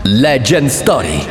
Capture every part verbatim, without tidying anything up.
Legend Story.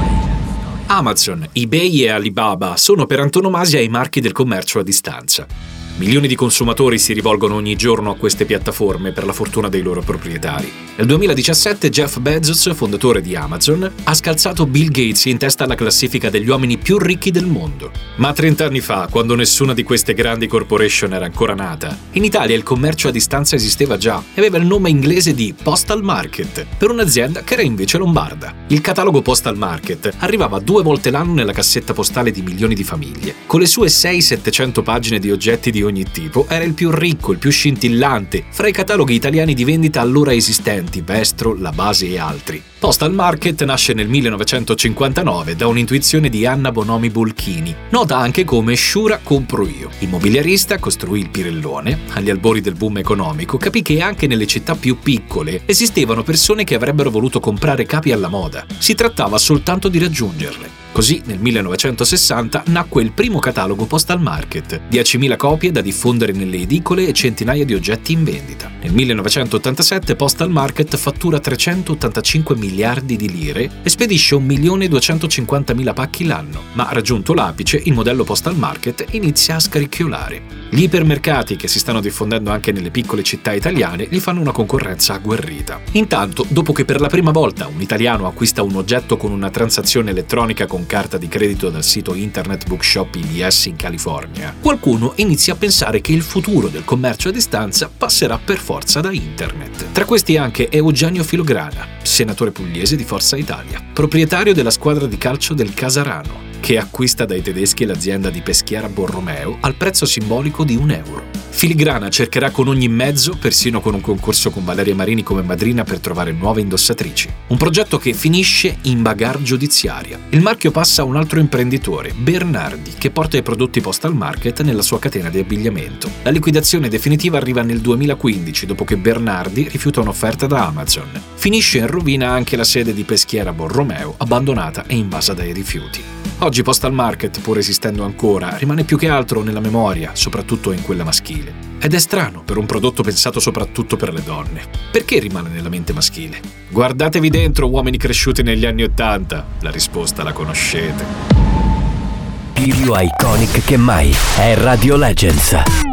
Amazon, eBay e Alibaba sono per antonomasia i marchi del commercio a distanza. Milioni di consumatori si rivolgono ogni giorno a queste piattaforme per la fortuna dei loro proprietari. Nel duemiladiciassette Jeff Bezos, fondatore di Amazon, ha scalzato Bill Gates in testa alla classifica degli uomini più ricchi del mondo. Ma trent'anni fa, quando nessuna di queste grandi corporation era ancora nata, in Italia il commercio a distanza esisteva già e aveva il nome inglese di Postal Market, per un'azienda che era invece lombarda. Il catalogo Postal Market arrivava due volte l'anno nella cassetta postale di milioni di famiglie. Con le sue sei settecento pagine di oggetti di ogni tipo, era il più ricco, il più scintillante fra i cataloghi italiani di vendita allora esistenti, Vestro, La Base e altri. Postal Market nasce nel millenovecentocinquantanove da un'intuizione di Anna Bonomi Bolchini, nota anche come Sciura compro io. Immobiliarista, costruì il Pirellone. Agli albori del boom economico capì che anche nelle città più piccole esistevano persone che avrebbero voluto comprare capi alla moda. Si trattava soltanto di raggiungerle. Così, nel millenovecentosessanta, nacque il primo catalogo Postal Market, diecimila copie da diffondere nelle edicole e centinaia di oggetti in vendita. Nel millenovecentottantasette Postal Market fattura trecentottantacinque miliardi di lire e spedisce un milione duecentocinquantamila pacchi l'anno, ma raggiunto l'apice il modello Postal Market inizia a scricchiolare. Gli ipermercati, che si stanno diffondendo anche nelle piccole città italiane, gli fanno una concorrenza agguerrita. Intanto, dopo che per la prima volta un italiano acquista un oggetto con una transazione elettronica con carta di credito dal sito Internet Bookshop I B S in California, qualcuno inizia a pensare che il futuro del commercio a distanza passerà per forza da Internet. Tra questi anche Eugenio Filograna, senatore pugliese di Forza Italia, proprietario della squadra di calcio del Casarano, che acquista dai tedeschi l'azienda di Peschiera Borromeo al prezzo simbolico di un euro. Filigrana cercherà con ogni mezzo, persino con un concorso con Valeria Marini come madrina, per trovare nuove indossatrici. Un progetto che finisce in bagarre giudiziaria. Il marchio passa a un altro imprenditore, Bernardi, che porta i prodotti Postal Market nella sua catena di abbigliamento. La liquidazione definitiva arriva nel duemilaquindici, dopo che Bernardi rifiuta un'offerta da Amazon. Finisce in rovina anche la sede di Peschiera Borromeo, abbandonata e invasa dai rifiuti. Oggi Postal Market, pur esistendo ancora, rimane più che altro nella memoria, soprattutto in quella maschile. Ed è strano per un prodotto pensato soprattutto per le donne. Perché rimane nella mente maschile? Guardatevi dentro, uomini cresciuti negli anni Ottanta. La risposta la conoscete. Più iconic che mai è Radio Legends.